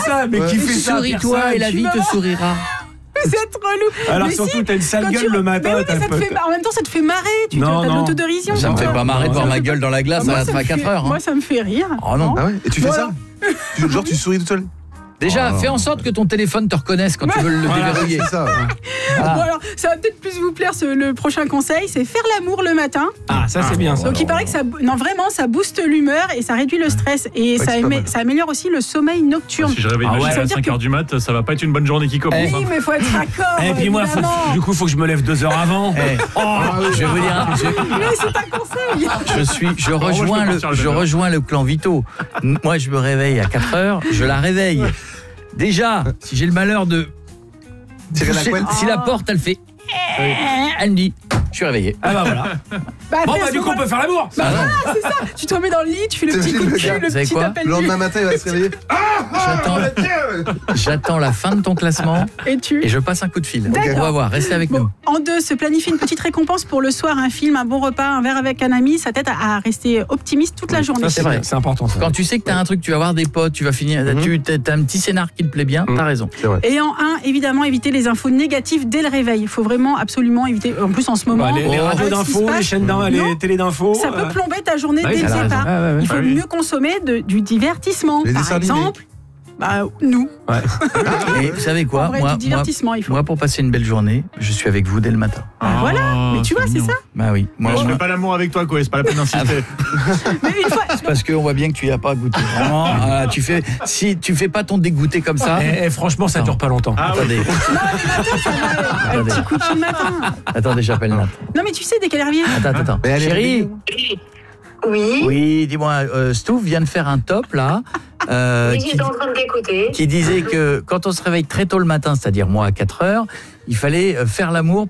ça, mais qui fait ça? Souris-toi et la vie te sourira. Vous êtes relou. Alors Mais surtout, si, t'as une sale quand gueule le matin. Mais oui, mais ça te fait, en même temps, ça te fait marrer. Tu as de l'autodérision. Ça me fait pas marrer de voir ma gueule dans la glace à 4 heures. Moi, ça me fait rire. Oh non. Ah ouais? Et tu fais ça? Genre, tu souris tout seul? Déjà, fais en sorte que ton téléphone te reconnaisse quand tu veux le déverrouiller. C'est ça. Bon, alors, ça va peut-être plus vous plaire, le prochain conseil, c'est faire l'amour le matin. Ah, ça c'est bien ça. Donc il paraît que ça booste l'humeur et ça réduit le stress et ça améliore aussi le sommeil nocturne. Si je réveille ma chérie à 5h du mat, ça va pas être une bonne journée qui commence. Oui, mais il faut être d'accord. Et puis moi, du coup, faut que je me lève 2 heures avant. Je vais vous dire, Mais c'est un conseil. je rejoins le clan Vito. Moi, je me réveille à 4 heures, je la réveille. Déjà, si j'ai le malheur de tirer la couenne, si la porte, elle fait, elle me dit, je suis réveillé. Ah bah voilà. Bon bah du coup, on peut faire l'amour. Bah voilà, c'est ça. Tu te remets dans le lit, tu fais le petit coup de cul, le petit appel. Le lendemain matin, il va se réveiller. J'attends la fin de ton classement et je passe un coup de fil. On va voir, restez avec nous. En 2, se planifier une petite récompense pour le soir, un film, un bon repas, un verre avec un ami, ça t'aide à rester optimiste toute la journée. C'est vrai, c'est important ça. Quand tu sais que t'as un truc, tu vas voir des potes, tu vas finir, t'as un petit scénar qui te plaît bien, t'as raison. Et en 1, évidemment, éviter les infos négatives dès le réveil. Il faut vraiment absolument éviter, en plus en ce moment. Les radios d'infos, les chaînes les télés d'infos. Ça peut plomber ta journée dès le départ. Il faut mieux consommer du divertissement. Par exemple, nous. Et vous savez quoi, moi, pour passer une belle journée, je suis avec vous dès le matin. Voilà, mais tu vois, c'est ça. Bah oui. Moi, je fais pas l'amour avec toi, quoi. C'est pas la peine d'insister. Mais une fois. C'est parce qu'on voit bien que tu y as pas goûté. Vraiment, si tu fais pas ton dégoûté comme ça. Franchement, ça dure pas longtemps. Attendez. Non, mais matin, ça va. Un petit coup de fil le matin. Attendez, j'appelle Nat. Non, mais tu sais, dès qu'elle revient. Attends. Chérie. Oui. Oui, dis-moi, Stouff vient de faire un top là. Oui, j'étais en train de t'écouter. Qui disait que quand on se réveille très tôt le matin, c'est-à-dire moi à 4 heures, il fallait faire l'amour